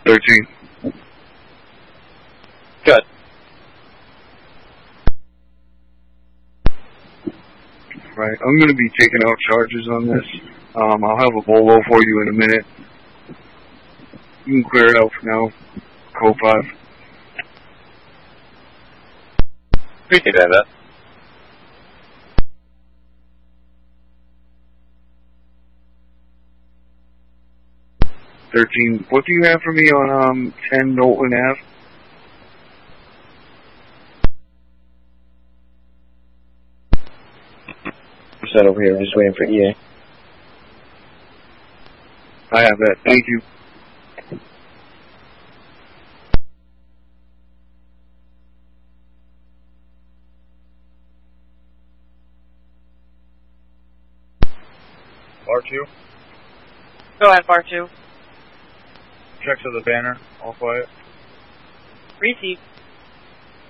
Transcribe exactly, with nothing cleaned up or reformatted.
thirteen. Good. Right, I'm going to be taking out charges on this. Um, I'll have a bolo for you in a minute. You can clear it out for now. Code five. Appreciate that. thirteen. What do you have for me on um ten Knowlton Ave? Set over here. I'm just waiting for E A. I have that. Thank you. Bar two. Go ahead, bar two. Check to the banner. All quiet. Receive.